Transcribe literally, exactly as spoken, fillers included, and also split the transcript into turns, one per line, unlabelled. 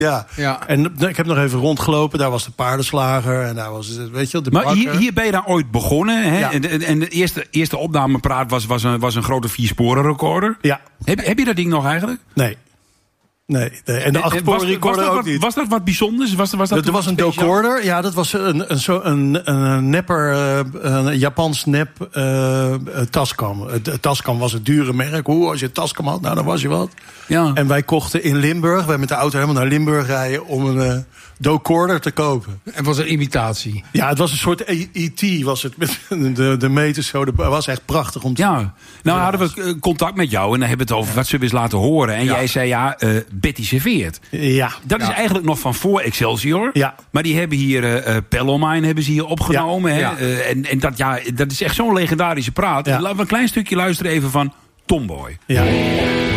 Ja.
Ja.
En ik heb nog even rondgelopen. Daar was de paardenslager. En daar was het, weet je, de
Maar
bakker.
hier, hier ben je daar ooit begonnen. Hè?
Ja.
En, en de eerste, eerste opnamepraat was, was, een, was een grote viersporen recorder.
Ja.
Heb, heb je dat ding nog eigenlijk?
Nee. Nee, nee. En de
was,
achtsporen
was,
recorder
dat
ook
wat,
niet.
was dat wat bijzonders? Was, was dat
Er was een
speciaal?
docorder. Ja, dat was een, een, zo, een, een nepper, uh, een Japans nep uh, Tascam. Het, het Tascam was het dure merk. Hoe, als je een Tascam had, nou dan was je wat.
Ja.
En wij kochten in Limburg, wij met de auto helemaal naar Limburg rijden om een uh, docorder te kopen.
Het was een imitatie.
Ja, het was een soort E T was het. Met de, de meters zo. Het was echt prachtig om te
Ja, nou
ja.
hadden we contact met jou en dan hebben we het over wat zullen we eens laten horen. En
Ja.
jij zei ja, uh, Betty serveert.
Ja.
Dat is
ja.
eigenlijk nog van voor Excelsior.
Ja.
Maar die hebben hier uh, Pellomine hebben ze hier opgenomen.
Ja.
Hè?
Ja.
Uh, en en dat, ja, dat is echt zo'n legendarische praat.
Ja.
Laten we een klein stukje luisteren even van Tomboy.
Ja.